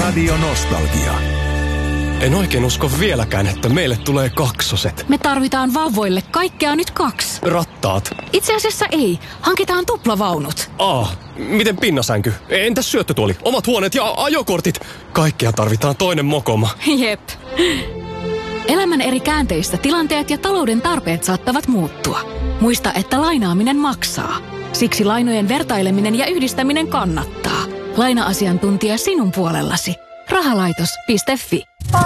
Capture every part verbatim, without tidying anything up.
Radio Nostalgia. En oikein usko vieläkään, että meille tulee kaksoset. Me tarvitaan vauvoille kaikkea nyt kaksi. Rattaat. Itse asiassa ei. Hankitaan tuplavaunut. Aa, miten pinnasänky? Entäs syöttötuoli? Omat huoneet ja ajokortit? Kaikkea tarvitaan toinen mokoma. Jep. Elämän eri käänteistä tilanteet ja talouden tarpeet saattavat muuttua. Muista, että lainaaminen maksaa. Siksi lainojen vertaileminen ja yhdistäminen kannattaa. Laina-asiantuntija sinun puolellasi. Rahalaitos piste fi.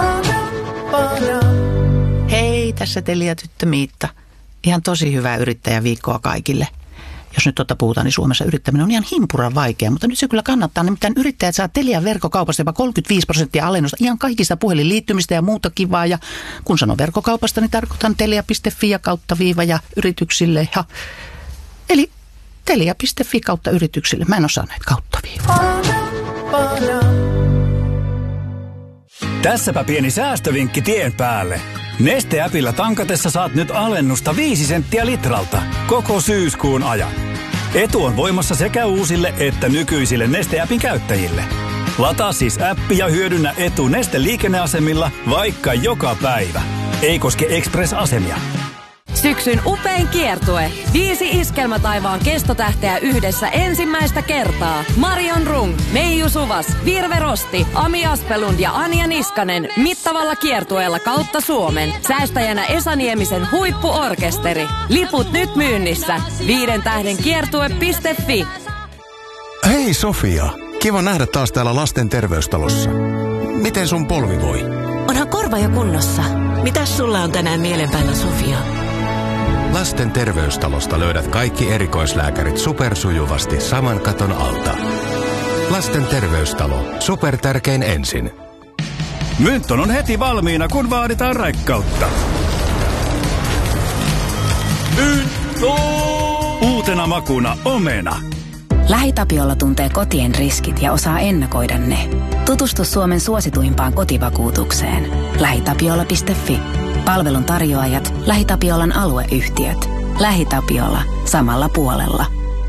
Hei, tässä Telia tyttö Miitta. Ihan tosi hyvää yrittäjäviikkoa kaikille. Jos nyt totta puhutaan, niin Suomessa yrittäminen on ihan himpuran vaikea, mutta nyt se kyllä kannattaa. Nimittäin yrittäjät saa Telian verkkokaupasta jopa kolmekymmentäviisi prosenttia alennusta ihan kaikista puhelinliittymistä ja muuta kivaa. Ja kun sanon verkkokaupasta, niin tarkoitan telia piste fi ja kautta viiva ja yrityksille. Ja... Eli telia piste fi kautta yrityksille. Mä en osaa näitä kautta viiva. Tässäpä pieni säästövinkki tien päälle. Neste-äpillä tankatessa saat nyt alennusta viisi senttiä litralta koko syyskuun ajan. Etu on voimassa sekä uusille että nykyisille Neste-äpin käyttäjille. Lataa siis appi ja hyödynnä etu Neste-liikenneasemilla vaikka joka päivä. Ei koske Express-asemia. Syksyn upein kiertue. Viisi iskelmätaivaan kestotähteä yhdessä ensimmäistä kertaa. Marion Rung, Meiju Suvas, Virve Rosti, Ami Aspelund ja Anja Niskanen mittavalla kiertueella kautta Suomen. Säästäjänä Esa Niemisen huippuorkesteri. Liput nyt myynnissä. Viiden tähden kiertue piste fi. Hei Sofia, kiva nähdä taas täällä lasten terveystalossa. Miten sun polvi voi? Onhan korva jo kunnossa. Mitäs sulla on tänään mielen päällä, Sofia? Lasten terveystalosta löydät kaikki erikoislääkärit supersujuvasti saman katon alta. Lasten terveystalo. Supertärkein ensin. Mynton on heti valmiina, kun vaaditaan raikkautta. Mynton! Uutena makuna omena. LähiTapiola tuntee kotien riskit ja osaa ennakoida ne. Tutustu Suomen suosituimpaan kotivakuutukseen. lähitapiola piste fi. Palvelun tarjoajat, LähiTapiolan alueyhtiöt. LähiTapiola. Samalla puolella.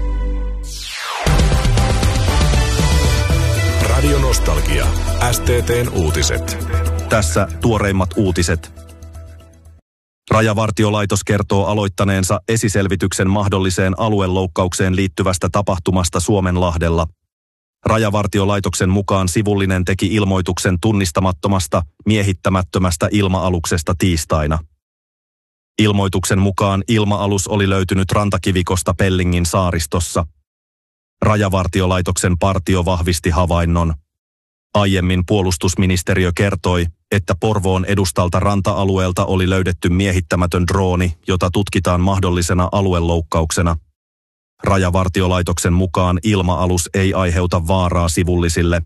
Radio Nostalgia. S T T:n uutiset. Tässä tuoreimmat uutiset. Rajavartiolaitos kertoo aloittaneensa esiselvityksen mahdolliseen alueloukkaukseen liittyvästä tapahtumasta Suomenlahdella. Rajavartiolaitoksen mukaan sivullinen teki ilmoituksen tunnistamattomasta, miehittämättömästä ilma-aluksesta tiistaina. Ilmoituksen mukaan ilma-alus oli löytynyt rantakivikosta Pellingin saaristossa. Rajavartiolaitoksen partio vahvisti havainnon. Aiemmin puolustusministeriö kertoi, että Porvoon edustalta ranta-alueelta oli löydetty miehittämätön drooni, jota tutkitaan mahdollisena alueloukkauksena. Rajavartiolaitoksen mukaan ilma-alus ei aiheuta vaaraa sivullisille.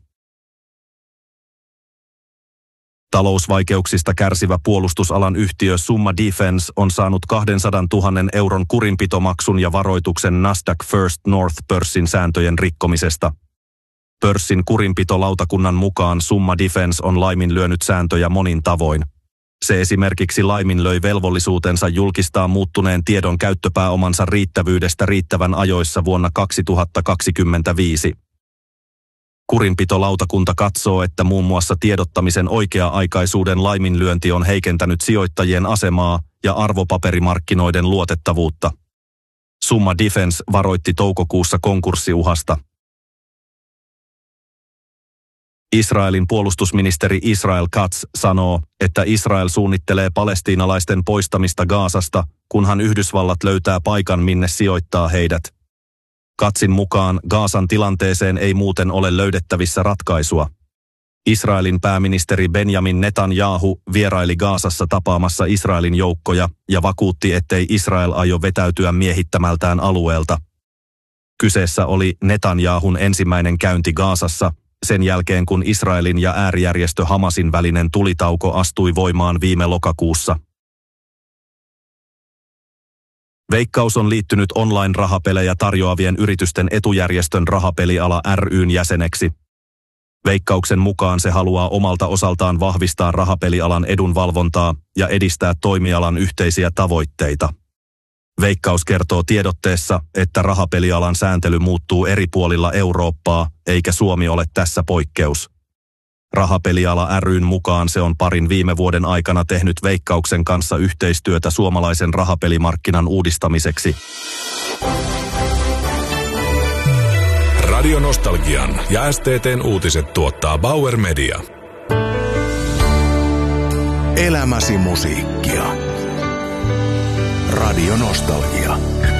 Talousvaikeuksista kärsivä puolustusalan yhtiö Summa Defence on saanut kaksisataatuhatta euron kurinpitomaksun ja varoituksen Nasdaq First North-pörssin sääntöjen rikkomisesta. Pörssin kurinpitolautakunnan mukaan Summa Defence on laiminlyönyt sääntöjä monin tavoin. Se esimerkiksi laiminlöi velvollisuutensa julkistaa muuttuneen tiedon käyttöpääomansa riittävyydestä riittävän ajoissa vuonna kaksituhattakaksikymmentäviisi. Kurinpitolautakunta katsoo, että muun muassa tiedottamisen oikea-aikaisuuden laiminlyönti on heikentänyt sijoittajien asemaa ja arvopaperimarkkinoiden luotettavuutta. Summa Defence varoitti toukokuussa konkurssiuhasta. Israelin puolustusministeri Israel Katz sanoo, että Israel suunnittelee palestiinalaisten poistamista Gazasta, kunhan Yhdysvallat löytää paikan, minne sijoittaa heidät. Katzin mukaan Gazan tilanteeseen ei muuten ole löydettävissä ratkaisua. Israelin pääministeri Benjamin Netanyahu vieraili Gazassa tapaamassa Israelin joukkoja ja vakuutti, ettei Israel aio vetäytyä miehittämältään alueelta. Kyseessä oli Netanyahun ensimmäinen käynti Gazassa, sen jälkeen kun Israelin ja äärijärjestö Hamasin välinen tulitauko astui voimaan viime lokakuussa. Veikkaus on liittynyt online-rahapelejä tarjoavien yritysten etujärjestön Rahapeliala ry:n jäseneksi. Veikkauksen mukaan se haluaa omalta osaltaan vahvistaa rahapelialan edunvalvontaa ja edistää toimialan yhteisiä tavoitteita. Veikkaus kertoo tiedotteessa, että rahapelialan sääntely muuttuu eri puolilla Eurooppaa, eikä Suomi ole tässä poikkeus. Rahapeliala ry:n mukaan se on parin viime vuoden aikana tehnyt Veikkauksen kanssa yhteistyötä suomalaisen rahapelimarkkinan uudistamiseksi. Radio Nostalgian ja S T T:n uutiset tuottaa Bauer Media. Elämäsi musiikkia. Radio Nostalgia.